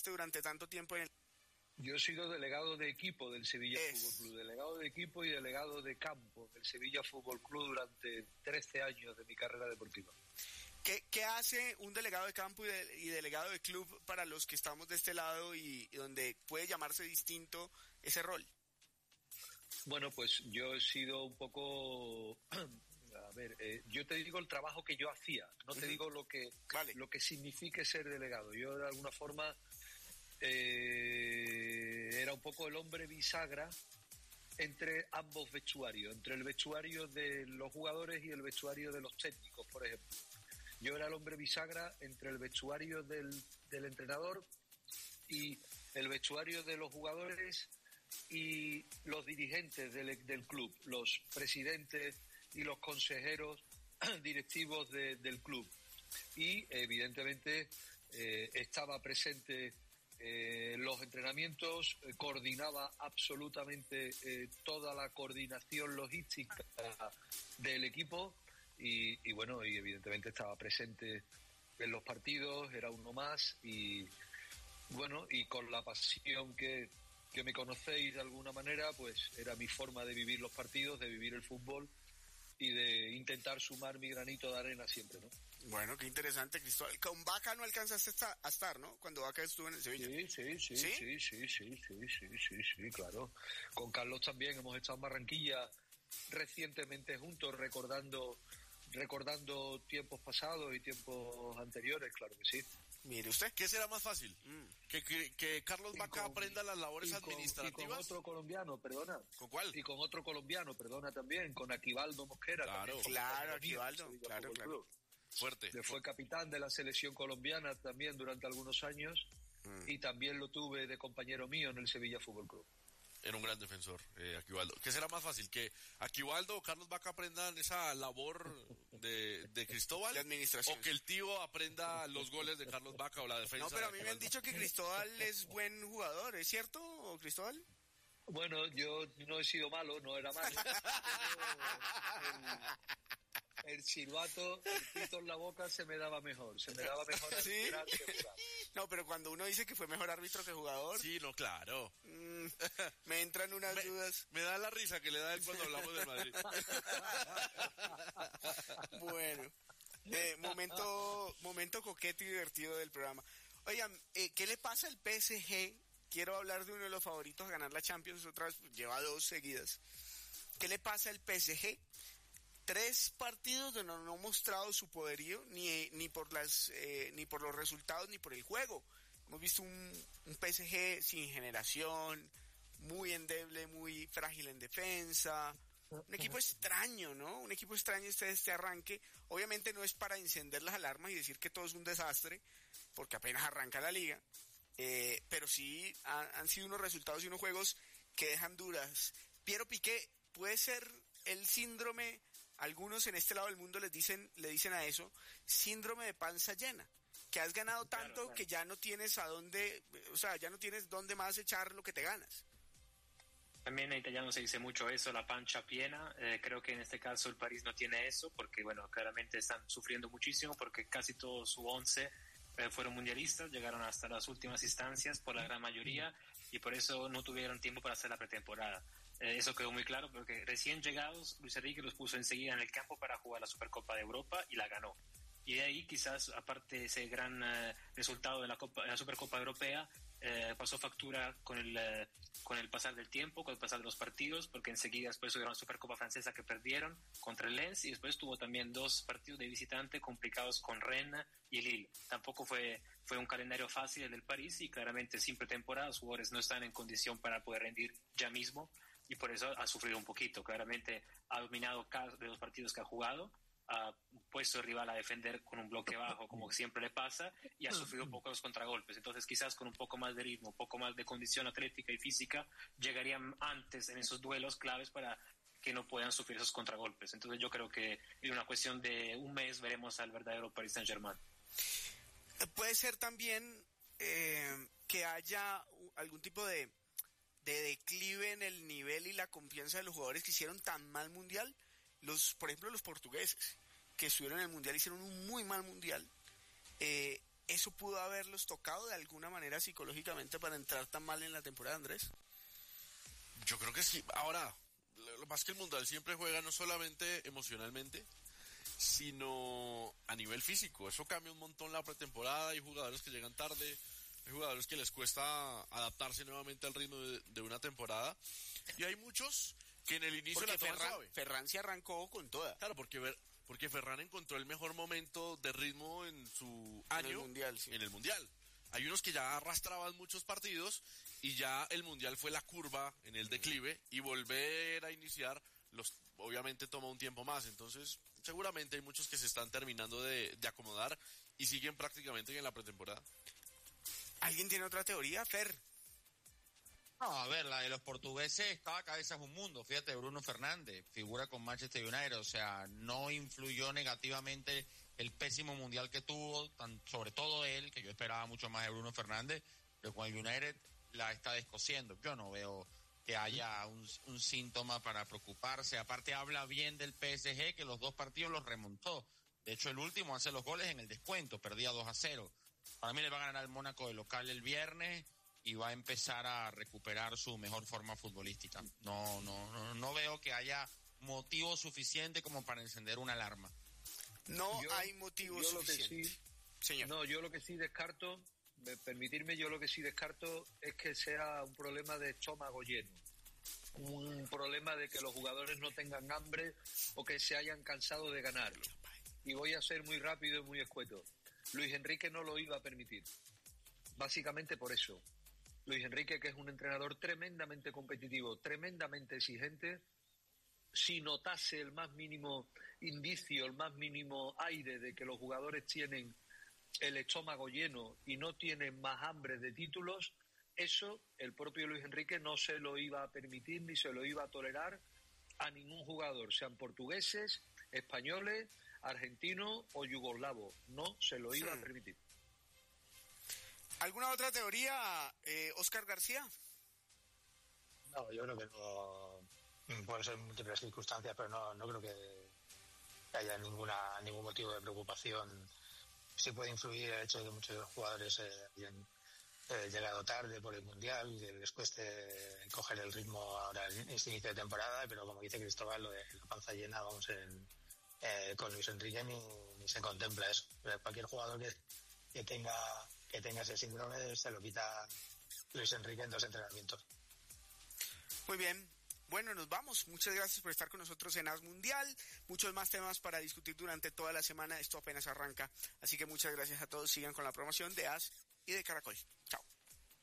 estuviste durante tanto tiempo en el... Yo he sido delegado de equipo del Sevilla Fútbol Club, delegado de equipo y delegado de campo del Sevilla Fútbol Club durante 13 años de mi carrera deportiva. ¿Qué hace un delegado de campo y delegado de club para los que estamos de este lado y donde puede llamarse distinto ese rol? Bueno, pues yo he sido un poco... A ver, yo te digo el trabajo que yo hacía, no te digo lo que signifique ser delegado. Yo de alguna forma era un poco el hombre bisagra entre ambos vestuarios, entre el vestuario de los jugadores y el vestuario de los técnicos, por ejemplo. Yo era el hombre bisagra entre el vestuario del entrenador y el vestuario de los jugadores y los dirigentes del club, los presidentes y los consejeros directivos del club. Y evidentemente estaba presente en los entrenamientos, coordinaba absolutamente toda la coordinación logística del equipo y bueno, y evidentemente estaba presente en los partidos, era uno más y bueno, y con la pasión que me conocéis de alguna manera, pues era mi forma de vivir los partidos, de vivir el fútbol y de intentar sumar mi granito de arena siempre, ¿no? Bueno, qué interesante, Cristóbal. Con Vaca no alcanzaste a estar, ¿no? Cuando Vaca estuvo en el Sevilla. Sí, claro. Con Carlos también hemos estado en Barranquilla recientemente juntos, recordando tiempos pasados y tiempos anteriores, claro que sí. Mire usted. ¿Qué será más fácil? Que Carlos Vaca aprenda las labores administrativas. Y con otro colombiano, perdona. ¿Con cuál? Y con otro colombiano, perdona también, con Aquivaldo Mosquera. Claro, Aquivaldo, claro. Fuerte. Que fue capitán de la selección colombiana también durante algunos años y también lo tuve de compañero mío en el Sevilla Fútbol Club. Era un gran defensor, Aquivaldo. ¿Qué será más fácil? ¿Que Aquivaldo o Carlos Vaca aprendan esa labor de Cristóbal? De administración. ¿O que el tío aprenda los goles de Carlos Vaca o la defensa? No, pero a mí me han dicho que Cristóbal es buen jugador, ¿es cierto, Cristóbal? Bueno, yo no he sido malo, no era malo. El silbato, el pito en la boca se me daba mejor ¿Sí? arbitrar que jugar. No, pero cuando uno dice que fue mejor árbitro que jugador... Sí, no, claro. Me entran unas dudas. Me da la risa que le da él cuando hablamos de Madrid. Bueno, momento coqueto y divertido del programa. Oigan, ¿qué le pasa al PSG? Quiero hablar de uno de los favoritos a ganar la Champions, otra vez lleva 2 seguidas. ¿Qué le pasa al PSG? 3 partidos donde no ha mostrado su poderío ni por los resultados ni por el juego. Hemos visto un PSG sin generación, muy endeble, muy frágil en defensa. Un equipo extraño, ¿no? Un equipo extraño este arranque. Obviamente no es para encender las alarmas y decir que todo es un desastre, porque apenas arranca la liga. Pero sí han sido unos resultados y unos juegos que dejan dudas. Piero Piqué, ¿puede ser el síndrome? Algunos en este lado del mundo le dicen a eso síndrome de panza llena, que has ganado tanto claro. Que ya no tienes ya no tienes dónde más echar lo que te ganas. También en italiano se dice mucho eso, la pancia piena. Creo que en este caso el París no tiene eso, porque bueno, claramente están sufriendo muchísimo, porque casi todo su 11 fueron mundialistas, llegaron hasta las últimas instancias por la gran mayoría, y por eso no tuvieron tiempo para hacer la pretemporada. Eso quedó muy claro porque recién llegados Luis Enrique los puso enseguida en el campo para jugar la Supercopa de Europa y la ganó. Y de ahí quizás, aparte de ese gran resultado de la Supercopa Europea, pasó factura con el pasar del tiempo, con el pasar de los partidos, porque enseguida después tuvieron la Supercopa Francesa que perdieron contra el Lens y después tuvo también 2 partidos de visitante complicados con Rennes y Lille. Tampoco fue un calendario fácil el del París y claramente sin pretemporada los jugadores no están en condición para poder rendir ya mismo. Y por eso ha sufrido un poquito. Claramente ha dominado cada de los partidos que ha jugado, ha puesto al rival a defender con un bloque bajo, como siempre le pasa, y ha sufrido un poco los contragolpes. Entonces quizás con un poco más de ritmo, un poco más de condición atlética y física, llegarían antes en esos duelos claves para que no puedan sufrir esos contragolpes. Entonces yo creo que en una cuestión de un mes veremos al verdadero Paris Saint-Germain. Puede ser también que haya algún tipo de declive en el nivel y la confianza de los jugadores que hicieron tan mal mundial. Por ejemplo, los portugueses que estuvieron en el mundial hicieron un muy mal mundial. ¿eso pudo haberlos tocado de alguna manera psicológicamente para entrar tan mal en la temporada, Andrés? Yo creo que sí. Ahora, lo más que el Mundial siempre juega no solamente emocionalmente, sino a nivel físico. Eso cambia un montón la pretemporada. Hay jugadores que llegan tarde, hay jugadores que les cuesta adaptarse nuevamente al ritmo de una temporada, y hay muchos que en el inicio Porque la toman suave. Ferran se arrancó con toda. Claro, porque Ferran encontró el mejor momento de ritmo en su año en el Mundial, sí. en el Mundial. Hay unos que ya arrastraban muchos partidos y ya el Mundial fue la curva en el declive, y volver a iniciar obviamente toma un tiempo más. Entonces seguramente hay muchos que se están terminando de acomodar y siguen prácticamente en la pretemporada. ¿Alguien tiene otra teoría, Fer? No, a ver, la de los portugueses, cada cabeza es un mundo. Fíjate, Bruno Fernández figura con Manchester United, o sea, no influyó negativamente el pésimo mundial que tuvo, sobre todo él, que yo esperaba mucho más de Bruno Fernández, pero con el United la está descosiendo. Yo no veo que haya un síntoma para preocuparse. Aparte, habla bien del PSG, que los 2 partidos los remontó. De hecho, el último hace los goles en el descuento, perdía 2-0. Para mí le va a ganar al Mónaco de local el viernes y va a empezar a recuperar su mejor forma futbolística. No veo que haya motivo suficiente como para encender una alarma. Hay motivo suficiente. Señor. No, yo lo que sí descarto, yo lo que sí descarto es que sea un problema de estómago lleno. Un problema de que los jugadores no tengan hambre o que se hayan cansado de ganar. Y voy a ser muy rápido y muy escueto. Luis Enrique no lo iba a permitir. Básicamente por eso. Luis Enrique, que es un entrenador tremendamente competitivo, tremendamente exigente, si notase el más mínimo indicio, el más mínimo aire de que los jugadores tienen el estómago lleno y no tienen más hambre de títulos, eso el propio Luis Enrique no se lo iba a permitir ni se lo iba a tolerar a ningún jugador, sean portugueses, españoles, argentinos o yugoslavos. No se lo iba a permitir. ¿Alguna otra teoría, Óscar García? No, yo creo que no. Pueden ser múltiples circunstancias, pero no creo que haya ningún motivo de preocupación. Sí puede influir el hecho de que muchos jugadores hayan llegado tarde por el Mundial, que les cueste coger el ritmo ahora en este inicio de temporada, pero como dice Cristóbal, lo de la panza llena, con Luis Enrique ni se contempla eso. Cualquier jugador que tenga ese síndrome se lo quita Luis Enrique en 2 entrenamientos. Muy bien. Bueno, nos vamos. Muchas gracias por estar con nosotros en AS Mundial. Muchos más temas para discutir durante toda la semana. Esto apenas arranca. Así que muchas gracias a todos. Sigan con la promoción de AS y de Caracol. Chao.